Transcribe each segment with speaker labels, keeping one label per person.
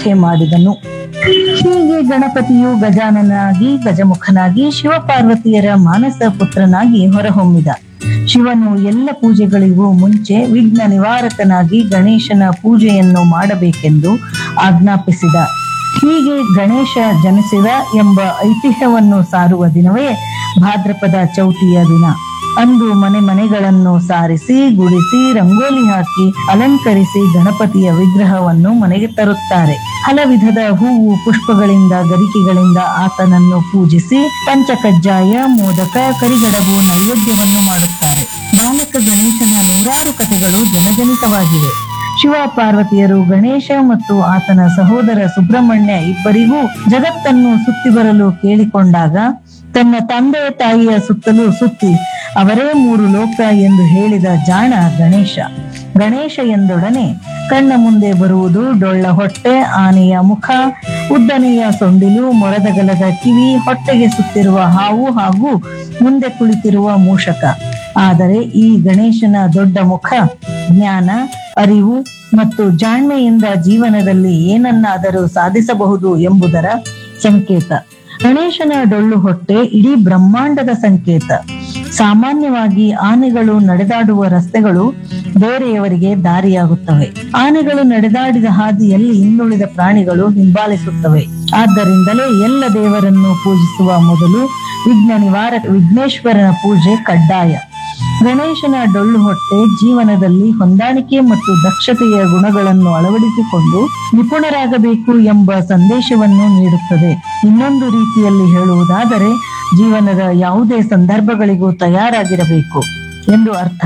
Speaker 1: ಪ್ರತಿಷ್ಠೆ ಮಾಡಿದನು. ಹೀಗೆ ಗಣಪತಿಯು ಗಜಾನನಾಗಿ ಗಜಮುಖನಾಗಿ ಶಿವಪಾರ್ವತಿಯರ ಮಾನಸ ಪುತ್ರನಾಗಿ ಹೊರಹೊಮ್ಮಿದ. ಶಿವನು ಎಲ್ಲ ಪೂಜೆಗಳಿಗೂ ಮುಂಚೆ ವಿಘ್ನ ನಿವಾರಕನಾಗಿ ಗಣೇಶನ ಪೂಜೆಯನ್ನು ಮಾಡಬೇಕೆಂದು ಆಜ್ಞಾಪಿಸಿದ. ಹೀಗೆ ಗಣೇಶ ಜನಿಸಿದ ಎಂಬ ಐತಿಹ್ಯವನ್ನು ಸಾರುವ ದಿನವೇ ಭಾದ್ರಪದ ಚೌತಿಯ ದಿನ. ಅಂದು ಮನೆ ಮನೆಗಳನ್ನು ಸಾರಿಸಿ ಗುಡಿಸಿ ರಂಗೋಲಿ ಹಾಕಿ ಅಲಂಕರಿಸಿ ಗಣಪತಿಯ ವಿಗ್ರಹವನ್ನು ಮನೆಗೆ ತರುತ್ತಾರೆ. ಹಲವಿಧದ ಹೂವು ಪುಷ್ಪಗಳಿಂದ ಗರಿಕೆಗಳಿಂದ ಆತನನ್ನು ಪೂಜಿಸಿ ಪಂಚಕಜ್ಜಾಯ ಮೋದಕ ಕರಿಗಡಬು ನೈವೇದ್ಯವನ್ನು ಮಾಡುತ್ತಾರೆ. ಬಾಲಕ ಗಣೇಶನ ನೂರಾರು ಕಥೆಗಳು ಜನಜನಿತವಾಗಿವೆ. ಶಿವ ಪಾರ್ವತಿಯರು ಗಣೇಶ ಮತ್ತು ಆತನ ಸಹೋದರ ಸುಬ್ರಹ್ಮಣ್ಯ ಇಬ್ಬರಿಗೂ ಜಗತ್ತನ್ನು ಸುತ್ತಿ ಬರಲು ಕೇಳಿಕೊಂಡಾಗ ತನ್ನ ತಂದೆ ತಾಯಿಯ ಸುತ್ತಲೂ ಸುತ್ತಿ ಅವರೇ ಮೂರು ಲೋಕ ಎಂದು ಹೇಳಿದ ಜಾಣ ಗಣೇಶ. ಗಣೇಶ ಎಂದೊಡನೆ ಕಣ್ಣ ಮುಂದೆ ಬರುವುದು ಡೊಳ್ಳ ಹೊಟ್ಟೆ, ಆನೆಯ ಮುಖ, ಉದ್ದನೆಯ ಸೊಂಡಿಲು, ಮೊರದಗಲದ ಕಿವಿ, ಹೊಟ್ಟೆಗೆ ಸುತ್ತಿರುವ ಹಾವು ಹಾಗೂ ಮುಂದೆ ಕುಳಿತಿರುವ ಮೂಷಕ. ಆದರೆ ಈ ಗಣೇಶನ ದೊಡ್ಡ ಮುಖ ಜ್ಞಾನ, ಅರಿವು ಮತ್ತು ಜಾಣ್ಮೆಯಿಂದ ಜೀವನದಲ್ಲಿ ಏನನ್ನಾದರೂ ಸಾಧಿಸಬಹುದು ಎಂಬುದರ ಸಂಕೇತ. ಗಣೇಶನ ಡೊಳ್ಳು ಹೊಟ್ಟೆ ಇಡೀ ಬ್ರಹ್ಮಾಂಡದ ಸಂಕೇತ. ಸಾಮಾನ್ಯವಾಗಿ ಆನೆಗಳು ನಡೆದಾಡುವ ರಸ್ತೆಗಳು ಬೇರೆಯವರಿಗೆ ದಾರಿಯಾಗುತ್ತವೆ. ಆನೆಗಳು ನಡೆದಾಡಿದ ಹಾದಿಯಲ್ಲಿ ಇನ್ನುಳಿದ ಪ್ರಾಣಿಗಳು ಹಿಂಬಾಲಿಸುತ್ತವೆ. ಆದ್ದರಿಂದಲೇ ಎಲ್ಲ ದೇವರನ್ನು ಪೂಜಿಸುವ ಮೊದಲು ವಿಘ್ನ ನಿವಾರಕ ವಿಘ್ನೇಶ್ವರನ ಪೂಜೆ ಕಡ್ಡಾಯ. ಗಣೇಶನ ಡೊಳ್ಳು ಹೊಟ್ಟೆ ಜೀವನದಲ್ಲಿ ಹೊಂದಾಣಿಕೆ ಮತ್ತು ದಕ್ಷತೆಯ ಗುಣಗಳನ್ನು ಅಳವಡಿಸಿಕೊಂಡು ನಿಪುಣರಾಗಬೇಕು ಎಂಬ ಸಂದೇಶವನ್ನು ನೀಡುತ್ತದೆ. ಇನ್ನೊಂದು ರೀತಿಯಲ್ಲಿ ಹೇಳುವುದಾದರೆ ಜೀವನದ ಯಾವುದೇ ಸಂದರ್ಭಗಳಿಗೂ ತಯಾರಾಗಿರಬೇಕು ಎಂದು ಅರ್ಥ.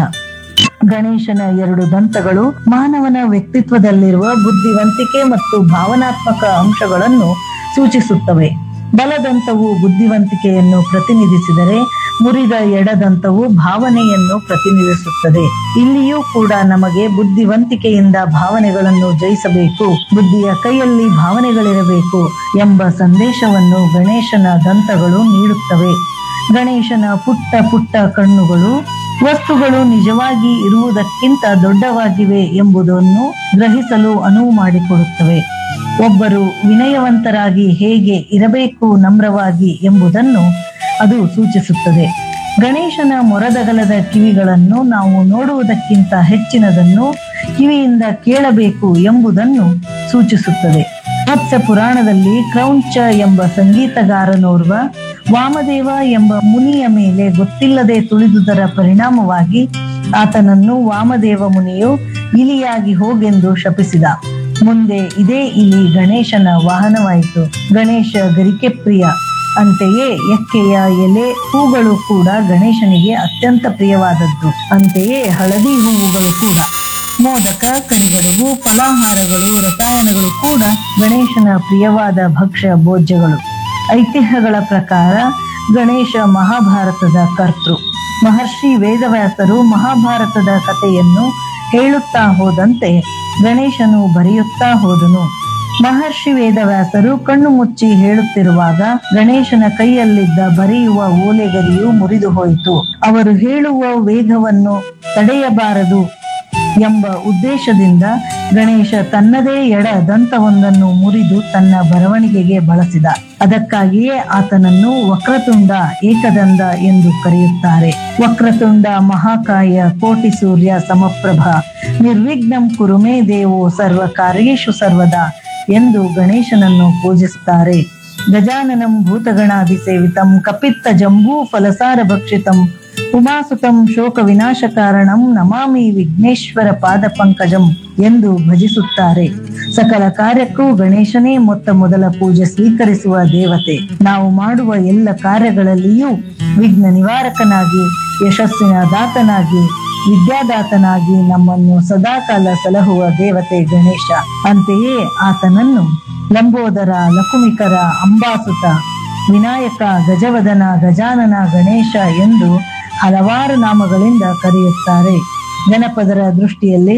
Speaker 1: ಗಣೇಶನ ಎರಡು ದಂತಗಳು ಮಾನವನ ವ್ಯಕ್ತಿತ್ವದಲ್ಲಿರುವ ಬುದ್ಧಿವಂತಿಕೆ ಮತ್ತು ಭಾವನಾತ್ಮಕ ಅಂಶಗಳನ್ನು ಸೂಚಿಸುತ್ತವೆ. ಬಲದಂತವು ಬುದ್ಧಿವಂತಿಕೆಯನ್ನು ಪ್ರತಿನಿಧಿಸಿದರೆ ಮುರಿದ ಎಡದಂತವು ಭಾವನೆಯನ್ನು ಪ್ರತಿನಿಧಿಸುತ್ತದೆ. ಇಲ್ಲಿಯೂ ಕೂಡ ನಮಗೆ ಬುದ್ಧಿವಂತಿಕೆಯಿಂದ ಭಾವನೆಗಳನ್ನು ಜಯಿಸಬೇಕು, ಬುದ್ಧಿಯ ಕೈಯಲ್ಲಿ ಭಾವನೆಗಳಿರಬೇಕು ಎಂಬ ಸಂದೇಶವನ್ನು ಗಣೇಶನ ದಂತಗಳು ನೀಡುತ್ತವೆ. ಗಣೇಶನ ಪುಟ್ಟ ಪುಟ್ಟ ಕಣ್ಣುಗಳು ವಸ್ತುಗಳು ನಿಜವಾಗಿ ಇರುವುದಕ್ಕಿಂತ ದೊಡ್ಡವಾಗಿವೆ ಎಂಬುದನ್ನು ಗ್ರಹಿಸಲು ಅನುವು ಮಾಡಿಕೊಡುತ್ತವೆ. ಒಬ್ಬರು ವಿನಯವಂತರಾಗಿ ಹೇಗೆ ಇರಬೇಕು ನಮ್ರವಾಗಿ ಎಂಬುದನ್ನು ಅದು ಸೂಚಿಸುತ್ತದೆ. ಗಣೇಶನ ಮೊರದಗಲದ ಕಿವಿಗಳನ್ನು ನಾವು ನೋಡುವುದಕ್ಕಿಂತ ಹೆಚ್ಚಿನದನ್ನು ಕಿವಿಯಿಂದ ಕೇಳಬೇಕು ಎಂಬುದನ್ನು ಸೂಚಿಸುತ್ತದೆ. ಮತ್ಸ್ಯ ಪುರಾಣದಲ್ಲಿ ಕ್ರೌಂಚ ಎಂಬ ಸಂಗೀತಗಾರನೋರ್ವ ವಾಮದೇವ ಎಂಬ ಮುನಿಯ ಮೇಲೆ ಗೊತ್ತಿಲ್ಲದೆ ತುಳಿದುದರ ಪರಿಣಾಮವಾಗಿ ಆತನನ್ನು ವಾಮದೇವ ಮುನಿಯು ಇಲಿಯಾಗಿ ಹೋಗೆಂದು ಶಪಿಸಿದ. ಮುಂದೆ ಇದೇ ಇಲಿ ಗಣೇಶನ ವಾಹನವಾಯಿತು. ಗಣೇಶ ಗರಿಕೆ ಪ್ರಿಯ. ಅಂತೆಯೇ ಎಕ್ಕೆಯ ಎಲೆ ಹೂಗಳು ಕೂಡ ಗಣೇಶನಿಗೆ ಅತ್ಯಂತ ಪ್ರಿಯವಾದದ್ದು. ಅಂತೆಯೇ ಹಳದಿ ಹೂವುಗಳು ಕೂಡ. ಮೋದಕ, ಕರಿಗಡುಬು, ಫಲಾಹಾರಗಳು, ರಸಾಯನಗಳು ಕೂಡ ಗಣೇಶನ ಪ್ರಿಯವಾದ ಭಕ್ಷ್ಯ ಭೋಜ್ಯಗಳು. ಐತಿಹ್ಯಗಳ ಪ್ರಕಾರ ಗಣೇಶ ಮಹಾಭಾರತದ ಕರ್ತೃ. ಮಹರ್ಷಿ ವೇದವ್ಯಾಸರು ಮಹಾಭಾರತದ ಕಥೆಯನ್ನು ಹೇಳುತ್ತಾ ಹೋದಂತೆ ಗಣೇಶನು ಬರೆಯುತ್ತಾ ಹೋದನು. ಮಹರ್ಷಿ ವೇದವ್ಯಾಸರು ಕಣ್ಣು ಮುಚ್ಚಿ ಹೇಳುತ್ತಿರುವಾಗ ಗಣೇಶನ ಕೈಯಲ್ಲಿದ್ದ ಬರೆಯುವ ಓಲೆಗರಿಯು ಮುರಿದು ಹೋಯಿತು. ಅವರು ಹೇಳುವ ವೇಗವನ್ನು ತಡೆಯಬಾರದು ಎಂಬ ಉದ್ದೇಶದಿಂದ ಗಣೇಶ ತನ್ನದೇ ಎಡ ದಂತವೊಂದನ್ನು ಮುರಿದು ತನ್ನ ಬರವಣಿಗೆಗೆ ಬಳಸಿದ. ಅದಕ್ಕಾಗಿಯೇ ಆತನನ್ನು ವಕ್ರತುಂಡ ಏಕದಂದ ಎಂದು ಕರೆಯುತ್ತಾರೆ. ವಕ್ರತುಂಡ ಮಹಾಕಾಯ ಕೋಟಿ ಸೂರ್ಯ ಸಮಪ್ರಭ ನಿರ್ವಿಘ್ನಂ ಕುರುಮೇ ದೇವೋ ಸರ್ವ ಕಾರ್ಯೇಷು ಸರ್ವದಾ ಎಂದು ಗಣೇಶನನ್ನು ಪೂಜಿಸುತ್ತಾರೆ. ಗಜಾನನಂ ಭೂತಗಣಾಧಿಸೇವಿತಂ ಕಪಿತ್ತ ಜಂಬೂ ಫಲಸಾರ ಭಕ್ಷಿತಂ ಉಮಾಸುತಂ ಶೋಕ ವಿನಾಶ ಕಾರಣಂ ನಮಾಮಿ ವಿಘ್ನೇಶ್ವರ ಪಾದ ಪಂಕಜಂ ಎಂದು ಭಜಿಸುತ್ತಾರೆ. ಸಕಲ ಕಾರ್ಯಕ್ಕೂ ಗಣೇಶನೇ ಮೊತ್ತ ಮೊದಲ ಪೂಜೆ ಸ್ವೀಕರಿಸುವ ದೇವತೆ. ನಾವು ಮಾಡುವ ಎಲ್ಲ ಕಾರ್ಯಗಳಲ್ಲಿಯೂ ವಿಘ್ನ ನಿವಾರಕನಾಗಿ, ಯಶಸ್ಸಿನ ದಾತನಾಗಿ, ವಿದ್ಯಾದಾತನಾಗಿ ನಮ್ಮನ್ನು ಸದಾಕಾಲ ಸಲಹುವ ದೇವತೆ ಗಣೇಶ. ಅಂತೆಯೇ ಆತನನ್ನು ಲಂಬೋದರ, ಲಕುಮಿಕರ, ಅಂಬಾಸುತ, ವಿನಾಯಕ, ಗಜವದನ, ಗಜಾನನ, ಗಣೇಶ ಎಂದು ಹಲವಾರು ನಾಮಗಳಿಂದ ಕರೆಯುತ್ತಾರೆ. ಜನಪದರ ದೃಷ್ಟಿಯಲ್ಲಿ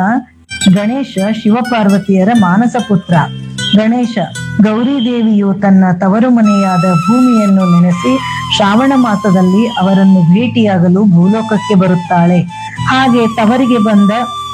Speaker 1: ಗಣೇಶ ಶಿವಪಾರ್ವತಿಯರ ಮಾನಸ ಪುತ್ರ. ಗಣೇಶ ಗೌರಿದೇವಿಯು ತನ್ನ ತವರು ಮನೆಯಾದ ಭೂಮಿಯನ್ನು ನೆನೆಸಿ ಶ್ರಾವಣ ಮಾಸದಲ್ಲಿ ಅವರನ್ನು ಭೇಟಿಯಾಗಲು ಭೂಲೋಕಕ್ಕೆ ಬರುತ್ತಾಳೆ. ಹಾಗೆ ತವರಿಗೆ ಬಂದ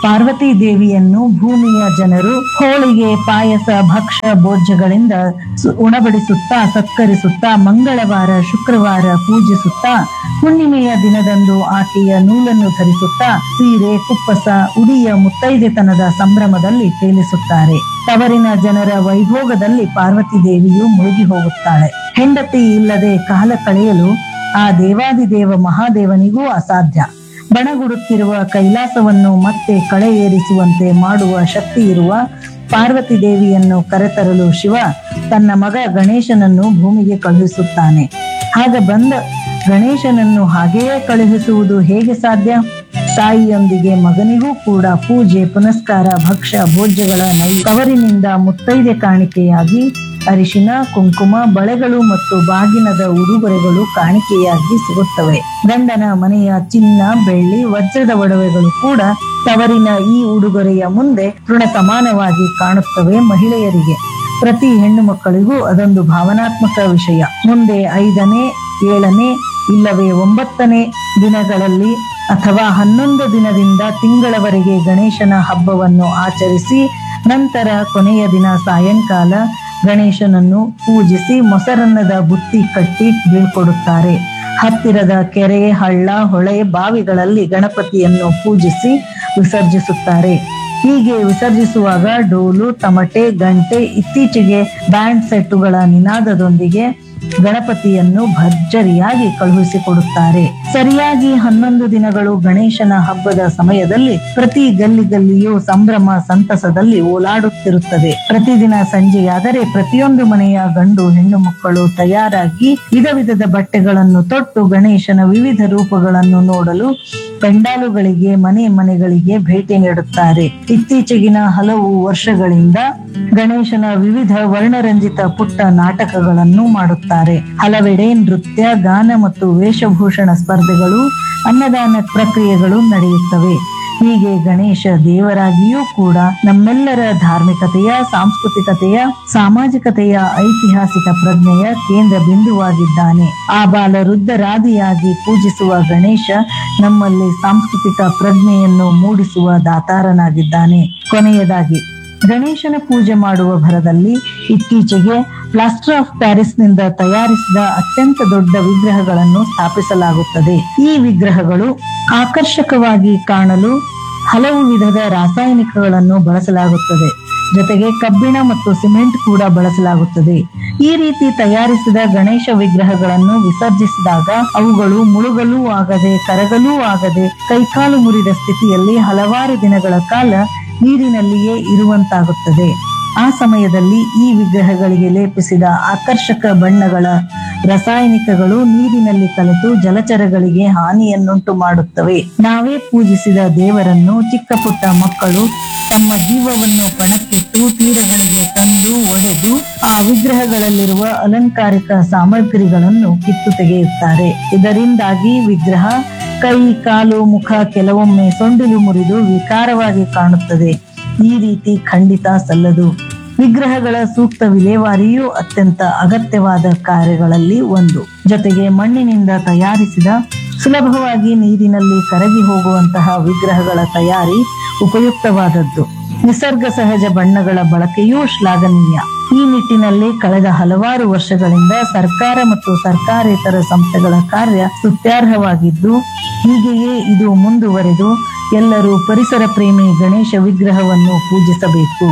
Speaker 1: ಪಾರ್ವತಿ ದೇವಿಯನ್ನು ಭೂಮಿಯ ಜನರು ಹೋಳಿಗೆ ಪಾಯಸ ಭಕ್ಷ್ಯ ಭೋಜ್ಯಗಳಿಂದ ಉಣಬಡಿಸುತ್ತಾ ಸತ್ಕರಿಸುತ್ತಾ ಮಂಗಳವಾರ ಶುಕ್ರವಾರ ಪೂಜಿಸುತ್ತಾ ಹುಣ್ಣಿಮೆಯ ದಿನದಂದು ಆಕೆಯ ನೂಲನ್ನು ಧರಿಸುತ್ತಾ ಸೀರೆ ಕುಪ್ಪಸ ಉಡಿಯ ಮುತ್ತೈದೆತನದ ಸಂಭ್ರಮದಲ್ಲಿ ತೇಲಿಸುತ್ತಾರೆ. ತವರಿನ ಜನರ ವೈಭೋಗದಲ್ಲಿ ಪಾರ್ವತಿ ದೇವಿಯು ಮುಳುಗಿ ಹೋಗುತ್ತಾಳೆ. ಹೆಂಡತಿ ಇಲ್ಲದೆ ಕಾಲ ಕಳೆಯಲು ಆ ದೇವಾದಿದೇವ ಮಹಾದೇವನಿಗೂ ಅಸಾಧ್ಯ. ಬಣಗುಡುತ್ತಿರುವ ಕೈಲಾಸವನ್ನು ಮತ್ತೆ ಕಳೆ ಏರಿಸುವಂತೆ ಮಾಡುವ ಶಕ್ತಿ ಇರುವ ಪಾರ್ವತಿ ದೇವಿಯನ್ನು ಕರೆತರಲು ಶಿವ ತನ್ನ ಮಗ ಗಣೇಶನನ್ನು ಭೂಮಿಗೆ ಕಳುಹಿಸುತ್ತಾನೆ. ಆಗ ಬಂದ ಗಣೇಶನನ್ನು ಹಾಗೆಯೇ ಕಳುಹಿಸುವುದು ಹೇಗೆ ಸಾಧ್ಯ? ತಾಯಿಯೊಂದಿಗೆ ಮಗನಿಗೂ ಕೂಡ ಪೂಜೆ ಪುನಸ್ಕಾರ ಭಕ್ಷ್ಯ ಭೋಜ್ಯಗಳ ತವರಿನಿಂದ ಮುತ್ತೈದೆ ಕಾಣಿಕೆಯಾಗಿ ಅರಿಶಿನ ಕುಂಕುಮ ಬಳೆಗಳು ಮತ್ತು ಬಾಗಿನದ ಉಡುಗೊರೆಗಳು ಕಾಣಿಕೆಯಾಗಿ ಸಿಗುತ್ತವೆ. ಗಂಡನ ಮನೆಯ ಚಿನ್ನ ಬೆಳ್ಳಿ ವಜ್ರದ ಒಡವೆಗಳು ಕೂಡ ತವರಿನ ಈ ಉಡುಗೊರೆಯ ಮುಂದೆ ಋಣ ಸಮಾನವಾಗಿ ಕಾಣುತ್ತವೆ. ಮಹಿಳೆಯರಿಗೆ ಪ್ರತಿ ಹೆಣ್ಣು ಮಕ್ಕಳಿಗೂ ಅದೊಂದು ಭಾವನಾತ್ಮಕ ವಿಷಯ. ಮುಂದೆ 5ನೇ 7ನೇ ಇಲ್ಲವೇ 9ನೇ ದಿನಗಳಲ್ಲಿ ಅಥವಾ 11 ದಿನದಿಂದ ತಿಂಗಳವರೆಗೆ ಗಣೇಶನ ಹಬ್ಬವನ್ನು ಆಚರಿಸಿ ನಂತರ ಕೊನೆಯ ದಿನ ಸಾಯಂಕಾಲ ಗಣೇಶನನ್ನು ಪೂಜಿಸಿ ಮೊಸರನ್ನದ ಬುತ್ತಿ ಕಟ್ಟಿ ಬೀಳ್ಕೊಡುತ್ತಾರೆ. ಹತ್ತಿರದ ಕೆರೆ ಹಳ್ಳ ಹೊಳೆ ಬಾವಿಗಳಲ್ಲಿ ಗಣಪತಿಯನ್ನು ಪೂಜಿಸಿ ವಿಸರ್ಜಿಸುತ್ತಾರೆ. ಹೀಗೆ ವಿಸರ್ಜಿಸುವಾಗ ಡೋಲು ತಮಟೆ ಗಂಟೆ ಇತ್ತೀಚೆಗೆ ಬ್ಯಾಂಡ್ ಸೆಟ್ಟುಗಳ ನಿನಾದದೊಂದಿಗೆ ಗಣಪತಿಯನ್ನು ಭರ್ಜರಿಯಾಗಿ ಕಳುಹಿಸಿಕೊಡುತ್ತಾರೆ. ಸರಿಯಾಗಿ 11 ದಿನಗಳು ಗಣೇಶನ ಹಬ್ಬದ ಸಮಯದಲ್ಲಿ ಪ್ರತಿ ಗಲ್ಲಿಯೂ ಸಂಭ್ರಮ ಸಂತಸದಲ್ಲಿ ಓಲಾಡುತ್ತಿರುತ್ತದೆ. ಪ್ರತಿದಿನ ಸಂಜೆಯಾದರೆ ಪ್ರತಿಯೊಂದು ಮನೆಯ ಗಂಡು ಹೆಣ್ಣು ಮಕ್ಕಳು ತಯಾರಾಗಿ ವಿಧ ವಿಧದ ಬಟ್ಟೆಗಳನ್ನು ತೊಟ್ಟು ಗಣೇಶನ ವಿವಿಧ ರೂಪಗಳನ್ನು ನೋಡಲು ಪೆಂಡಾಲುಗಳಿಗೆ ಮನೆಗಳಿಗೆ ಭೇಟಿ ನೀಡುತ್ತಾರೆ. ಇತ್ತೀಚೆಗಿನ ಹಲವು ವರ್ಷಗಳಿಂದ ಗಣೇಶನ ವಿವಿಧ ವರ್ಣರಂಜಿತ ಪುಟ್ಟ ನಾಟಕಗಳನ್ನು ಮಾಡುತ್ತಾರೆ. ಹಲವೆಡೆ ನೃತ್ಯ ಗಾನ ಮತ್ತು ವೇಷಭೂಷಣ ಸ್ಪರ್ಧೆಗಳು ಅನ್ನದಾನ ಪ್ರಕ್ರಿಯೆಗಳು ನಡೆಯುತ್ತವೆ. ಹೀಗೆ ಗಣೇಶ ದೇವರಾಗಿಯೂ ಕೂಡ ನಮ್ಮೆಲ್ಲರ ಧಾರ್ಮಿಕತೆಯ ಸಾಂಸ್ಕೃತಿಕತೆಯ ಸಾಮಾಜಿಕತೆಯ ಐತಿಹಾಸಿಕ ಪ್ರಜ್ಞೆಯ ಕೇಂದ್ರ ಬಿಂದುವಾಗಿದ್ದಾನೆ. ಆಬಾಲ ವೃದ್ಧರಾದಿಯಾಗಿ ಪೂಜಿಸುವ ಗಣೇಶ ನಮ್ಮಲ್ಲಿ ಸಾಂಸ್ಕೃತಿಕ ಪ್ರಜ್ಞೆಯನ್ನು ಮೂಡಿಸುವ ದಾತಾರನಾಗಿದ್ದಾನೆ. ಕೊನೆಯದಾಗಿ ಗಣೇಶನ ಪೂಜೆ ಮಾಡುವ ಭರದಲ್ಲಿ ಇತ್ತೀಚೆಗೆ ಪ್ಲಾಸ್ಟರ್ ಆಫ್ ಪ್ಯಾರಿಸ್ ನಿಂದ ತಯಾರಿಸಿದ ಅತ್ಯಂತ ದೊಡ್ಡ ವಿಗ್ರಹಗಳನ್ನು ಸ್ಥಾಪಿಸಲಾಗುತ್ತದೆ. ಈ ವಿಗ್ರಹಗಳು ಆಕರ್ಷಕವಾಗಿ ಕಾಣಲು ಹಲವು ವಿಧದ ರಾಸಾಯನಿಕಗಳನ್ನು ಬಳಸಲಾಗುತ್ತದೆ. ಜೊತೆಗೆ ಕಬ್ಬಿಣ ಮತ್ತು ಸಿಮೆಂಟ್ ಕೂಡ ಬಳಸಲಾಗುತ್ತದೆ. ಈ ರೀತಿ ತಯಾರಿಸಿದ ಗಣೇಶ ವಿಗ್ರಹಗಳನ್ನು ವಿಸರ್ಜಿಸಿದಾಗ ಅವುಗಳು ಮುಳುಗಲೂ ಆಗದೆ ಕರಗಲೂ ಆಗದೆ ಕೈಕಾಲು ಮುರಿದ ಸ್ಥಿತಿಯಲ್ಲಿ ಹಲವಾರು ದಿನಗಳ ಕಾಲ ನೀರಿನಲ್ಲಿಯೇ ಇರುವಂತಾಗುತ್ತದೆ. ಆ ಸಮಯದಲ್ಲಿ ಈ ವಿಗ್ರಹಗಳಿಗೆ ಲೇಪಿಸಿದ ಆಕರ್ಷಕ ಬಣ್ಣಗಳ ರಾಸಾಯನಿಕಗಳು ನೀರಿನಲ್ಲಿ ಕಲೆತು ಜಲಚರಗಳಿಗೆ ಹಾನಿಯನ್ನುಂಟು ಮಾಡುತ್ತವೆ. ನಾವೇ ಪೂಜಿಸಿದ ದೇವರನ್ನು ಚಿಕ್ಕ ಪುಟ್ಟ ಮಕ್ಕಳು ತಮ್ಮ ಜೀವವನ್ನು ಪಣಕ್ಕಿಟ್ಟು ತೀರಗಳಿಗೆ ತಂದು ಒಡೆದು ಆ ವಿಗ್ರಹಗಳಲ್ಲಿರುವ ಅಲಂಕಾರಿಕ ಸಾಮಗ್ರಿಗಳನ್ನು ಕಿತ್ತು ತೆಗೆಯುತ್ತಾರೆ. ಇದರಿಂದಾಗಿ ವಿಗ್ರಹ ಕೈ ಕಾಲು ಮುಖ ಕೆಲವೊಮ್ಮೆ ಸೊಂಡಿಲು ಮುರಿದು ವಿಕಾರವಾಗಿ ಕಾಣುತ್ತದೆ. ಈ ರೀತಿ ಖಂಡಿತ ಸಲ್ಲದು. ವಿಗ್ರಹಗಳ ಸೂಕ್ತ ವಿಲೇವಾರಿಯು ಅತ್ಯಂತ ಅಗತ್ಯವಾದ ಕಾರ್ಯಗಳಲ್ಲಿ ಒಂದು. ಜೊತೆಗೆ ಮಣ್ಣಿನಿಂದ ತಯಾರಿಸಿದ ಸುಲಭವಾಗಿ ನೀರಿನಲ್ಲಿ ಕರಗಿ ಹೋಗುವಂತಹ ವಿಗ್ರಹಗಳ ತಯಾರಿ ಉಪಯುಕ್ತವಾದದ್ದು. ನಿಸರ್ಗ ಸಹಜ ಬಣ್ಣಗಳ ಬಳಕೆಯೂ ಶ್ಲಾಘನೀಯ. ಈ ನಿಟ್ಟಿನಲ್ಲಿ ಕಳೆದ ಹಲವಾರು ವರ್ಷಗಳಿಂದ ಸರ್ಕಾರ ಮತ್ತು ಸರ್ಕಾರೇತರ ಸಂಸ್ಥೆಗಳ ಕಾರ್ಯ ಸ್ತುತ್ಯಾರ್ಹವಾಗಿದ್ದು, ಹೀಗೆಯೇ ಇದು ಮುಂದುವರೆದು ಎಲ್ಲರೂ ಪರಿಸರ ಪ್ರೇಮಿ ಗಣೇಶ ವಿಗ್ರಹವನ್ನು ಪೂಜಿಸಬೇಕು.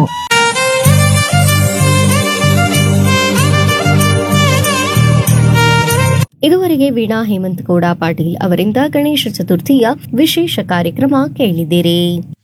Speaker 2: ಇದುವರೆಗೆ ವೀಣಾ ಹೇಮಂತಗೌಡ ಪಾಟೀಲ್ ಅವರಿಂದ ಗಣೇಶ ಚತುರ್ಥಿಯ ವಿಶೇಷ ಕಾರ್ಯಕ್ರಮ ಕೇಳಿದಿರಿ.